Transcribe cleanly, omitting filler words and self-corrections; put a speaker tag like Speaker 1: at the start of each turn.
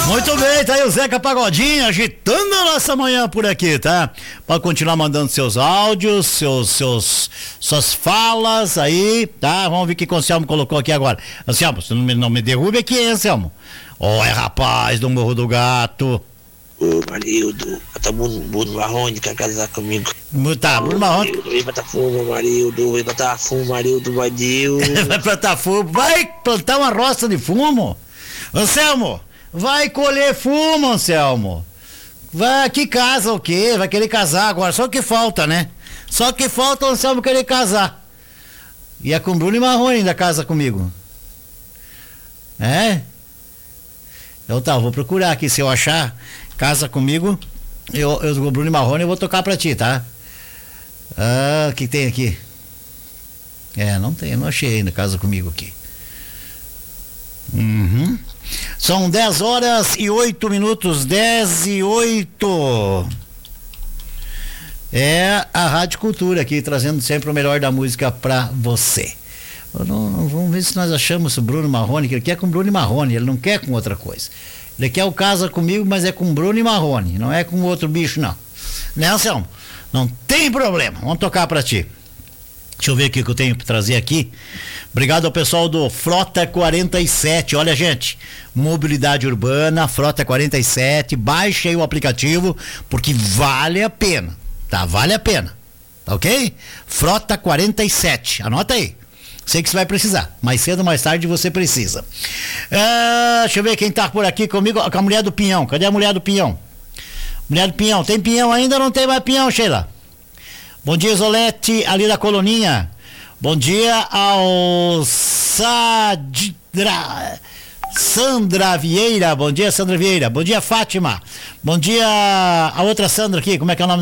Speaker 1: Muito bem, tá aí o Zeca Pagodinho agitando a nossa manhã por aqui, tá? Pode continuar mandando seus áudios, suas falas aí, tá? Vamos ver o que o Anselmo colocou aqui agora. Anselmo, você não me derrube aqui, hein, Anselmo? É rapaz do Morro do Gato.
Speaker 2: Ô, Marildo, tá Bruno Marrone, quer casar comigo?
Speaker 1: Tá, Bruno Marrone.
Speaker 2: Vem botar fumo, Marildo, vem botar fumo, Marildo, Marildo.
Speaker 1: Vai plantar fumo, vai plantar uma roça de fumo? Anselmo, vai colher fumo, Anselmo. Vai, que casa o quê? Vai querer casar agora, só que falta, né? Só que falta o Anselmo querer casar. E é com Bruno e Marrone ainda casa comigo. É? Então tá, eu vou procurar aqui, se eu achar casa comigo, eu o Bruno e Marrone eu vou tocar pra ti, tá? O que tem aqui? Não tem, eu não achei ainda casa comigo aqui. São 10 horas e 8 minutos, 10 e 8. É a Rádio Cultura aqui, trazendo sempre o melhor da música pra você. Vamos ver se nós achamos o Bruno Marrone, que ele quer com Bruno e Marrone, ele não quer com outra coisa. Ele quer o casa comigo, mas é com Bruno e Marrone, não é com outro bicho, não. Né, Anselmo? Não tem problema, vamos tocar pra ti. Deixa eu ver o que eu tenho pra trazer aqui. Obrigado ao pessoal do Frota 47. Olha, gente, mobilidade urbana, Frota 47, baixe aí o aplicativo, porque vale a pena, tá? Vale a pena, tá ok? Frota 47, anota aí. Sei que você vai precisar, mais cedo ou mais tarde você precisa. Deixa eu ver quem tá por aqui comigo, com a mulher do Pinhão. Cadê a mulher do Pinhão? Mulher do Pinhão, tem Pinhão ainda ou não tem mais Pinhão, Sheila? Bom dia, Zolete, ali da Coloninha. Bom dia ao Sandra Vieira. Bom dia, Sandra Vieira. Bom dia, Fátima. Bom dia a outra Sandra aqui, como é que é o nome